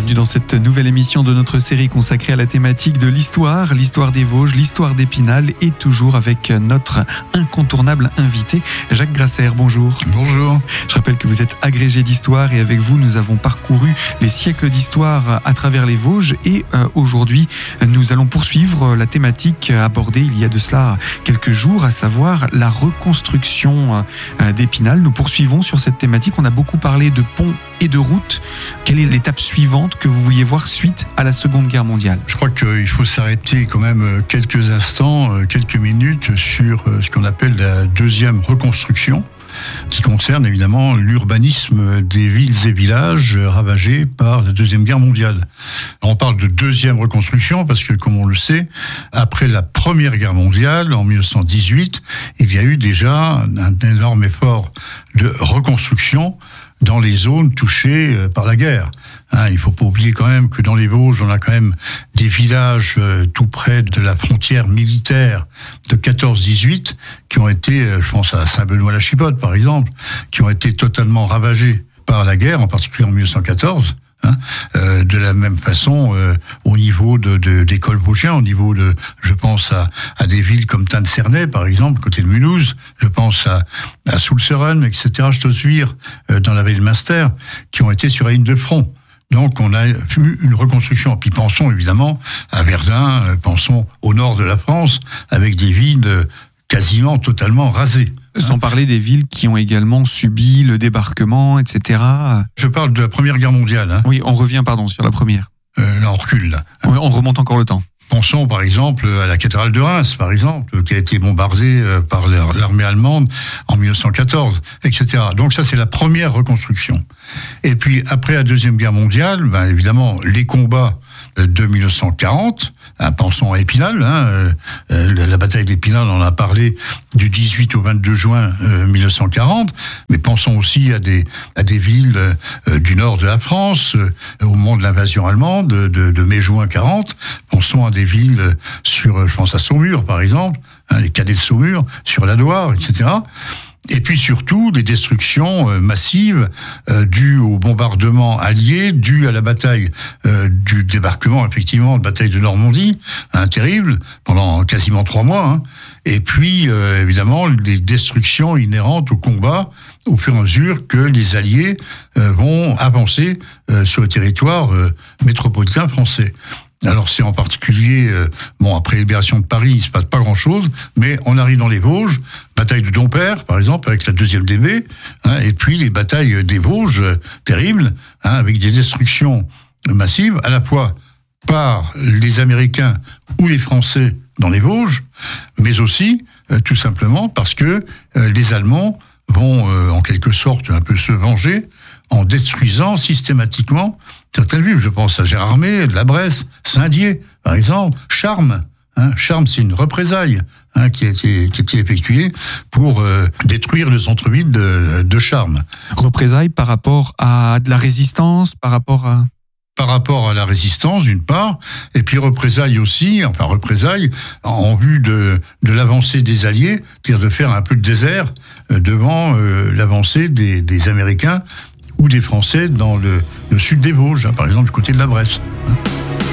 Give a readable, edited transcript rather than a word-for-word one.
Bienvenue dans cette nouvelle émission de notre série consacrée à la thématique de l'histoire des Vosges, l'histoire d'Épinal, et toujours avec notre incontournable invité, Jacques Grasser. Bonjour. Bonjour. Je rappelle que vous êtes agrégé d'histoire et avec vous, nous avons parcouru les siècles d'histoire à travers les Vosges et aujourd'hui, nous allons poursuivre la thématique abordée il y a de cela quelques jours, à savoir la reconstruction d'Épinal. Nous poursuivons sur cette thématique. On a beaucoup parlé de ponts et de routes. Quelle est l'étape suivante que vous vouliez voir suite à la Seconde Guerre mondiale? Je crois qu'il faut s'arrêter quand même quelques instants, quelques minutes sur ce qu'on appelle la deuxième reconstruction, qui concerne évidemment l'urbanisme des villes et villages ravagés par la Deuxième Guerre mondiale. On parle de deuxième reconstruction parce que, comme on le sait, après la Première Guerre mondiale, en 1918, il y a eu déjà un énorme effort de reconstruction dans les zones touchées par la guerre. Il faut pas oublier quand même que dans les Vosges, on a quand même des villages tout près de la frontière militaire de 14-18 qui ont été, je pense à Saint-Benoît-la-Chipote par exemple, qui ont été totalement ravagés par la guerre, en particulier en 1914. De la même façon, au niveau des cols vosgiens, au niveau de, je pense à des villes comme Tannes-Cernay, par exemple, côté de Mulhouse, je pense à Soulseren, etc., Stoswir, dans la vallée de Münster, qui ont été sur la ligne de front. Donc, on a eu une reconstruction. Puis pensons évidemment à Verdun, pensons au nord de la France, avec des villes quasiment totalement rasées. Sans parler des villes qui ont également subi le débarquement, etc. Je parle de la Première Guerre mondiale. Oui, on revient, sur la première. Là, on recule, là. On remonte encore le temps. Pensons par exemple à la cathédrale de Reims, par exemple, qui a été bombardée par l'armée allemande en 1914, etc. Donc ça, c'est la première reconstruction. Et puis après la Deuxième Guerre mondiale, évidemment, les combats de 1940, pensons à Épinal, la bataille d'Épinal, on en a parlé du 18 au 22 juin 1940, mais pensons aussi à des villes du nord de la France, au moment de l'invasion allemande de mai-juin 40, pensons à des villes sur, je pense à Saumur par exemple, les cadets de Saumur, sur la Loire, etc. Et puis surtout des destructions massives dues au bombardement allié, dues à la bataille du débarquement, effectivement, de bataille de Normandie, terrible, pendant quasiment 3 mois. Et puis évidemment des destructions inhérentes au combat au fur et à mesure que les Alliés vont avancer sur le territoire métropolitain français. Alors c'est en particulier, après la libération de Paris, il se passe pas grand-chose, mais on arrive dans les Vosges, bataille de Dompierre, par exemple, avec la 2e DB, et puis les batailles des Vosges, terribles, avec des destructions massives, à la fois par les Américains ou les Français dans les Vosges, mais aussi, tout simplement, parce que les Allemands vont, en quelque sorte, un peu se venger en détruisant systématiquement certaines villes. Je pense à Gérardmer, la Bresse, Saint-Dié, par exemple, Charmes. Charmes, c'est une représaille qui a été effectuée pour détruire le centre-ville de Charmes. Représailles par rapport à de la résistance, par rapport à la résistance, d'une part, et puis représailles en vue de l'avancée des Alliés, c'est-à-dire de faire un peu de désert devant l'avancée des Américains ou des Français dans le sud des Vosges, par exemple du côté de la Bresse.